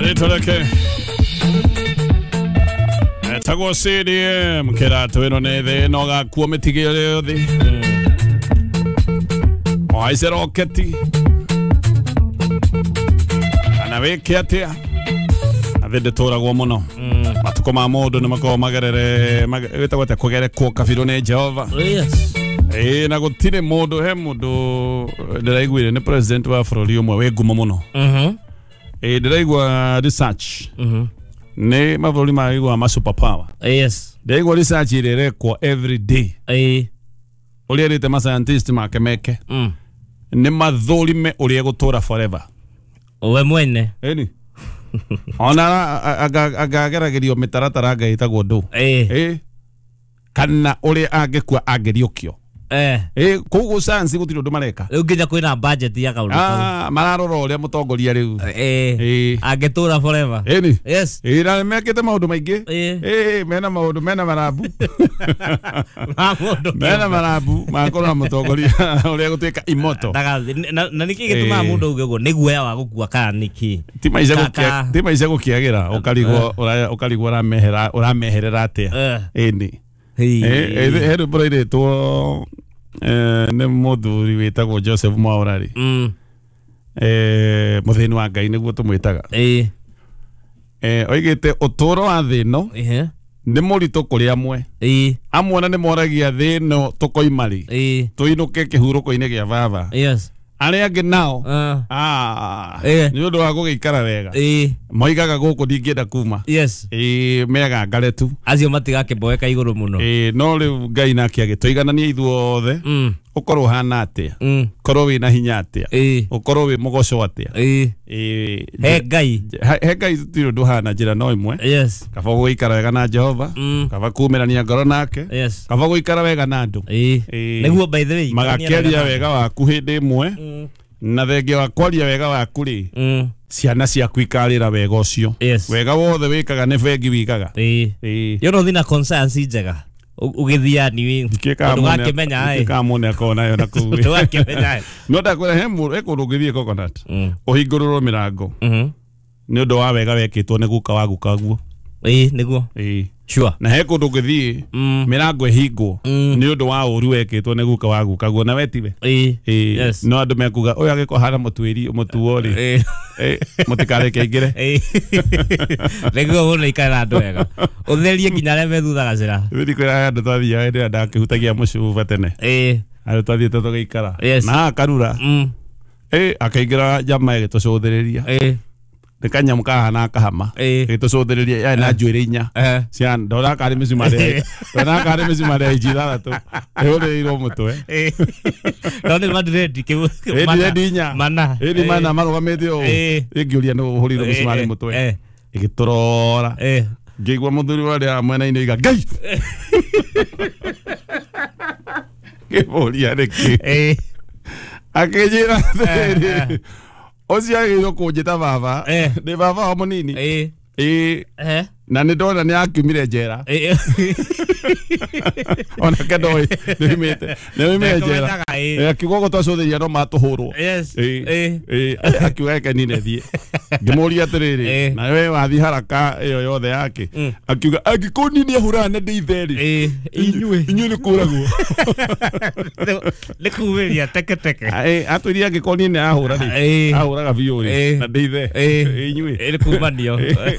Toleke Tago CDM Kera tueno neve Noga kuometigere odi Oaise roketi Anaveke atia Avede tora guomono Matuko mamodo Namako magarere Weta wate kogere kuoka firone Jehova Yes. Na gutire modo he modo Ndiraigwire ni president wa Afroli umwe weguma muno Ndiraigwa research ne mavoli maigwa ma superpower. Yes. Ndiraigwa research irere kwa every day. Oli erite ma scientist makemeke. Ne matholi me oli egutura forever. Owe mwene. Eni. Ona agageragerio mitaratara gaitagwo ndu. Kana oli agekwa ageriokio. Kugu science gutiro ndu mareka. Ukinya kwina budget ya kaundu. Mararora uria mutongoria riu. Agetura forever. Eni. Yes. Na mekete maundu maingi. Mena maundu mena marabu. Mena marabu makora mutongoria uria gutwika imoto. Na niki gituma mundu ugego niguoya wa gukua kana niki. Tima ice gukiagira ukarigwo urameherera atia. Eni. Heru bro to ne muthuri witagwo Joseph Mwaurari muthini wa Ngai niguo tumwitaga oigite uturo wa thino ni murito kuri amwe amwe na ni moragia thino tukoimari tuinuke kihuruko-ini gia baba aria angi nao ni undu wa gugikara wega moigaga guku ndingienda kuma mega ngaretu acio matigakeboeka iguru muno no riu Ngai nake agitoiganania ithuothe ukorwo hana atia korwo wina hinya atia ukorwo wi mugoco atia he Ngai tiro nduhana njira no imwe kaba guikara wega na Jehova kaba kumirania ngoro nake kaba guikara wega na andu niguo by the way magakeria wega waku hindi imwe na thenge wa kwaria wega waku ri ciana ciaku ikarira wega ucio wega wothe wikaga ne bengi wikaga yo no thina conscience njega ugithia ni ndugakimenya kamone akona yo naku ndugakimenya no ndakwira he kundu ngithie coconut uhingururwo mirango ni undu wa wega wekitwo ne guka wa guka guo niguo sure na he kundu ngithie mirango ihingwo ni undu wa uru wekitwo ne guka wa guka guo na wetiwe no andu mekuga oya giko hana mutwiri mutuori mutikare keingire niguo wona ikara andu wega utherie nginya reme thutha gacira thiri kwira andu twathia ndi ndakihutagia mucuba tene andu twathie tugeikara na akarura akaingira jama gitucuthiriria Nikanya kahana kahama gitucuthiriria ya na njwiri inya cia ndora kari micimare ijira tu ore iro mutwe ndone madred kibu inya mana marugamite o ingiuria no uhuriro micimare mutwe igiturora ngigwa muthuri waria mwena-ini iga Ngai kiburia riki akijira thiri ocia giyo kunjita baba ni baba wa munini na ni ndona ni akiumire njera ona kendoi nimite njera akigogo twacuthiriria no matuhurwo akiuga kenine thie ngimuria atiriri na we wathi haraka iyo yothe yake akiuga agikunini ahurane nditheri inyue ni kuragwo likuwiria teke atwiria agikunini ahuraga biuri na ndithe inyue likumanio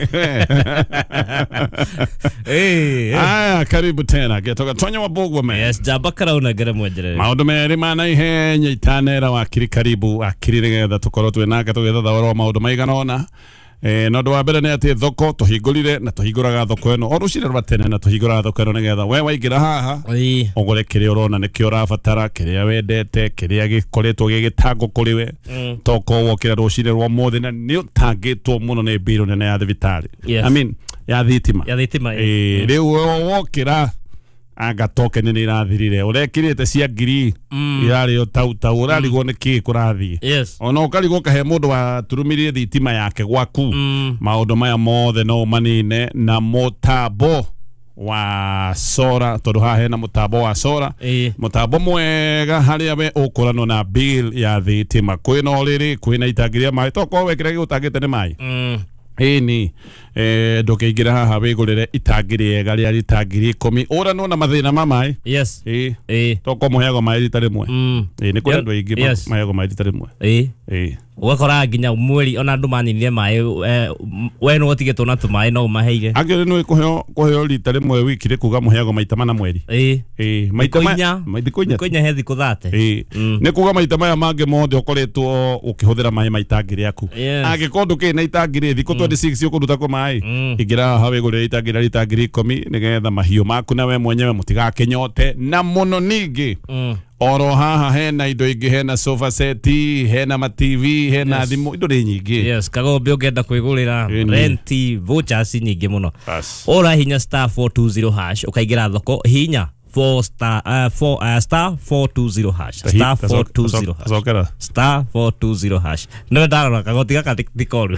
karibu tena getoka Tonya Wabogwa man. Yes, jabakara unagere mwenjere. Maundu meri mana ihenya itanera wakiri karibu akiri getha tukorwo twinake tugetha thawara maundu maiganona no ndo wa mbere ni ati thoko tuhingurire na tuhinguraga thoko eno orucire rwatene na tuhinguraga thoko eno nigetha we waingira haha ugure kiria urona nikio urabatara kiria wendete kiria gikoretwo gigitango kuri we toko wokira rucire rwa mothe na ni utangitwo muno ni biro nene ya thibitari I mean ya thitima riu wokira agatoke nini irathirire urekirite cia ngiri irari o tau urarigwo ni ki kurathi ona ukarigwo kahe mundu wa turumirie thitima yake gwaku maundu maya mothe no manine na mutambo wa sora tondu haha hena mutambo wa sora mutambo mwega haria we ukurano na bill ya thitima kwina oriri kwina itangiria mai toko wekire gutangite ni mai Eni ndukiingira haha wigurire itangi riega ria litangiri 10 ora no na mathina mamai yes toko muheago mai rita rimwe ni kuri andu aingi maheago mai rita rimwe ugakora nginya mweri ona andu manyinire mai we no utigetwo na tumai no maheire angire no kuheo rita rimwe wiki ri kuga muheago maita mana mweri maita koinya hethi kuthate ni kuga maita maya mangi mothe ukoretwo ukihuthira mai maitangi riaku agikondu kina itangi ri thiku 26 ukuruta kwa mai ingira hawe gure itangi ri 10 nigetha mahiu maku na we mwenyewe mutigakenyote na muno ningi oro haha hena indo ingi hena sofa set hena ma TV hena thimu indo ri nyingi kagombe ungenda kwigurira renti vouchers nyingi muno ora hinya *420# ukaigira thoko hinya star 420# star 420# star 420# no ndaro kagotiga katikoru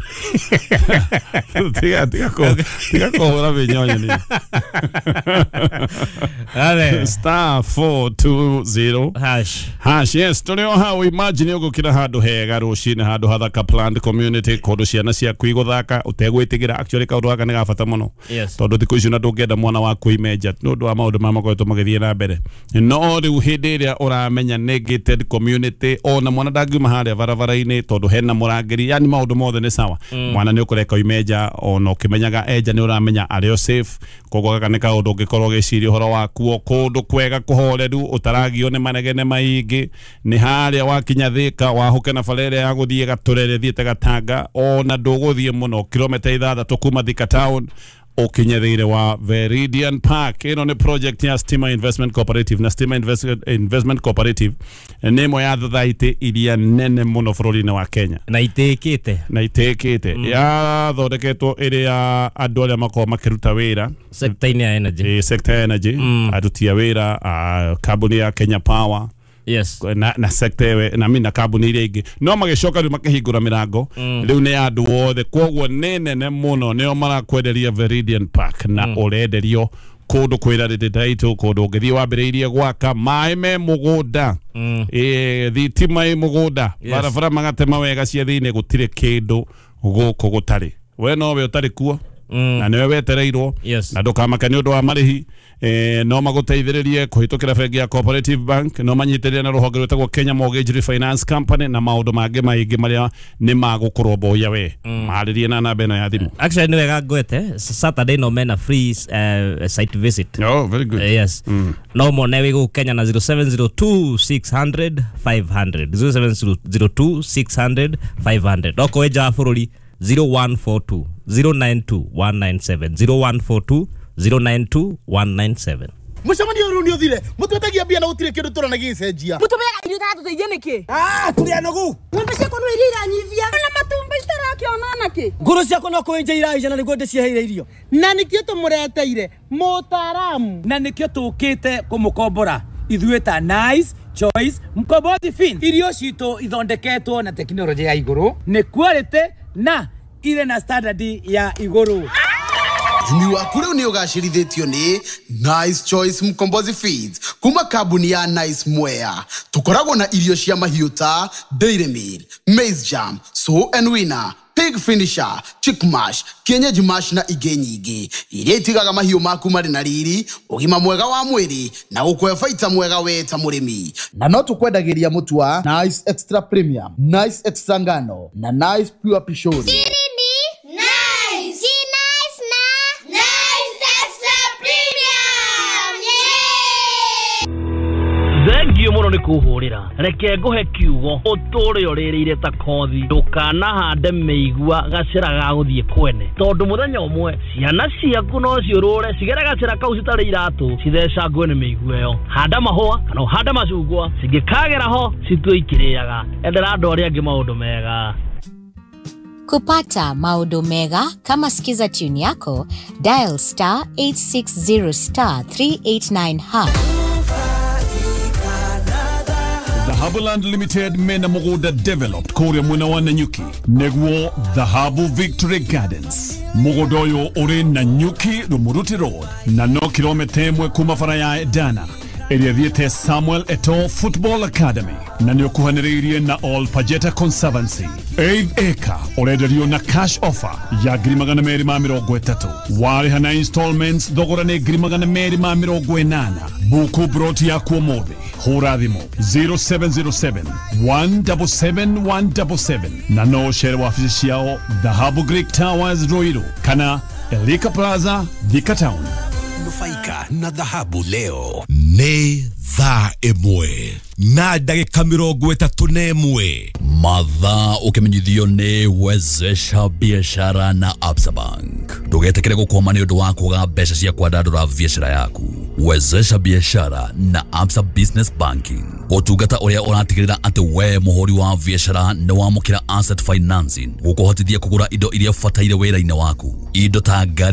tiga kohora vinyonyo ni ale star 420# yes tulio how imagine ugukira handu hega rucine handu hathaka planned community kodo ciana cia kuiguthaka utegwitigira actually kaundu gaka ni gabata muno tondu thiku icio na ndungenda mwana waku imeja nundu wa maundu makoretwo magithie na mbere no riu hindi ria uramenya negated community ona mwana ndangiuma haria barabara-ini tondu hena murangiri yani maundu mothe ni sawa mwana ni ukureka imeja ona ukimenyaga eja ni uramenya ario safe kogo gaka ni kaundu ungikorwo giciria horo waku kundu kwega kuhoreru utaragio ni manegene maingi ni haria wakinya Thika wahuke na barere ya guthie Gaturere thiete Gatanga ona nduguthie muno kilomita 6 kuma Thika town ukinyereire wa Veridian Park ino ni project ya Stima Investment Cooperative na Stima Investment Cooperative nemo ya thathaite iria nene muno bururi-ini wa Kenya na itekete ya thondeketwo iria andu aria makorwo makiruta wira sector ya energy sector energy arutia wira kambuni ya Kenya Power na sector na mina kambuni iria ingi no magicoka riu makihingura mirango riu ni andu wothe kwoguo nene muno nio marakwenderia Veridian Park na urenderio kundu kwirarire title kundu ngithie wambiriirie gwaka mai me mugunda thitima i mugunda barabara magatema wega cia thiini gutire kindu guku gutari we no we utari kuo na niwe wetereirwo na ndukamakani undu wa marihi no maguteithiririe kuhitukira bengi ya Cooperative Bank no manyitiririe na ruhonge rwetagwo Kenya Mortgage Refinance Company na maundu mangi maingi maria ni magukuromboya we maririe na namba ino ya thimu actually ni wega ngwete Saturday no mena free site visit very good no mone wigu Kenya na 0702 600 500 0702 600 500 doko weja bururi 0142 092 197 0142 092 197 Mucamanio uru ni uthire mutwetagia bia na gutire kindu turana gicenjia mutumega irio ta tuteithie niki turia nogu ng'ombe ciakwa no iria iranyithia na matumba itarakiona naki nguru ciakwa no kuenja iraija na niguo ndiciheire irio na nikio tumureteire mutaramu na nikio tukite kumukombora ithuĩ ta Nice Choice Mkombozi Feeds irio citu ithondeketwo na teknolojia ya iguru ni quality na ile na standard ya iguru Imi waku riu ni ugacirithitio ni Nice Choice Mkombozi Feeds kuma kambuni ya Nice Mwea tukoragwo na irio cia mahiu ta Dairy Meal, Maize Jam, So and Winner, Pig Finisher, Chick Mash, Kienyeji Mash na ingĩ nyingĩ iria itigaga mahiu maku marĩ na riri ũgima mwega wa mwĩrĩ na gũkũhe baita mwega we ta mũrĩmi na no tũkwendagĩria mũtu wa Nice Extra Premium, Nice Extra Ngano na Nice Pure Pishori. Thengiũ mũno nĩ kũhũrĩra reke ngũhe kiugo ũtũũre ũrĩrĩire ta kothi ndũkanahande mĩigua gacĩra ga gũthiĩ kwene tondũ mũthenya ũmwe ciana ciaku no ciũrũre cigere gacĩra kau citarĩ iratũ cithecangwo nĩ mĩigua ĩyo handa mahũa kana ũhande macungwa cingĩkagera ho citue ikĩrĩaga endera andũ arĩa angĩ maũndũ mega. Kupata maodo mega kama sikiza tune yako dial star 860 star 389#. Dhahabuland Limited mena muguda developed Korea mwena wa Nanyuki neguo Dhahabu Victory Gardens mugudoyo uri Nanyuki Rumuruti Road na no kilomita imwe kuma fara ya Dana ĩrĩa thiĩte Samuel Eto'o Football Academy na nĩ ũkuhanĩrĩirie na All Pajeta Conservancy. 8 acre ũrenderio na cash offer ya $230,000. Warĩha na installments thogora nĩ $280,000. Buku broti ya kuomothi hũra thimũ 0707 177 177 na no share wabici ciao Dhahabu Greek Towers Ruiru kana Elika Plaza Thika Town. Nufaika na Dhahabu leo ni thaa imwe na ndagĩka 31 mathaa ũkĩmenyithio nĩ Wezesha Biashara na Absa Bank. Ndũgetekere gũkoma nĩ ũndũ wa kũga mbeca cia kwandandũra biashara yaku. Wezesha Biashara na Absa Business Banking, ũtungata ũrĩa ũratigĩrĩra atĩ we mũhũri wa biashara nĩ wamũkĩra asset financing gũkũhotithia kũgũra indo iria bataire wĩra-inĩ waku. Indo ta ngari